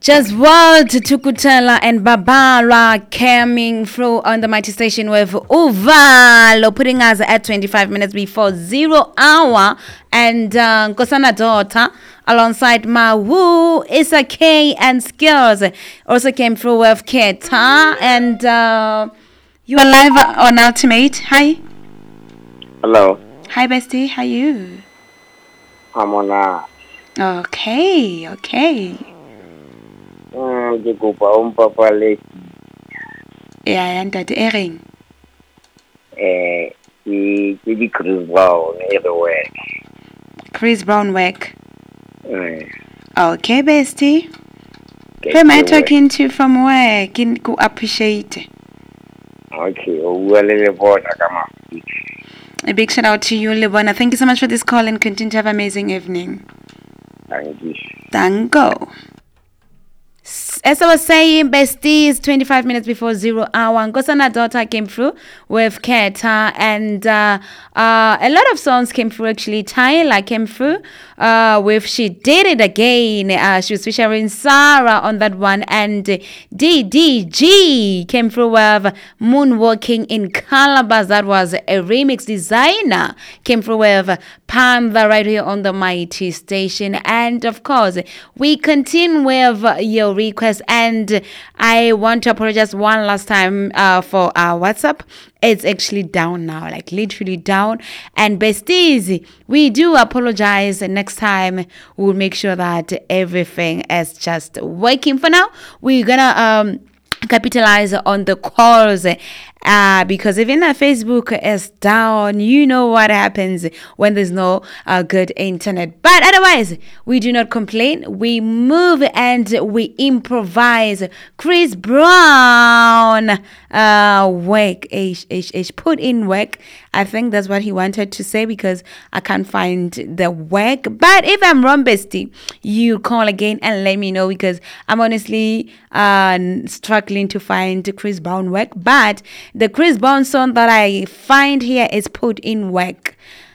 Just World Tukutela and Babara coming through on the mighty station with Uvalo, putting us at 25 minutes before 0 hour. And Kosana daughter alongside Mawu, Issa K, and Skills also came through with Keta. And you are live on Ultimate. Hi. Hello. Hi, bestie. How are you? I'm on Okay. Ke kopa o mpapale Yeah, and that airing. ke di Chris Brown everywhere. Chris Brown work. Eh, Okay, bestie. ke Who am I ke talking to from where? Can go appreciate. Okay, o bua le Lebona ka Mafikeng. A big shout out to you, Lebona. Thank you so much for this call and continue to have an amazing evening. Thank you. Tango. As I was saying, besties, 25 minutes before 0 hour, Nkosana daughter came through with Keta, and a lot of songs came through actually. Tyla came through with She Did It Again. She was featuring Sarah on that one, and DDG came through with Moonwalking in Calabash. That was a remix. Designer came through with Panda right here on the mighty station, and of course, we continue with your request, and I want to apologize one last time for our WhatsApp. It's actually down now, like literally down. And besties, we do apologize. Next time we'll make sure that everything is just working. For now, we're gonna capitalize on the calls, because even Facebook is down. You know what happens when there's no good internet. But otherwise, we do not complain. We move and we improvise. Chris Brown, work, put in work. I think that's what he wanted to say, because I can't find the work. But if I'm wrong, bestie, you call again and let me know, because I'm honestly struggling to find Chris Brown work. But the Chris Brown song that I find here is Put in Work.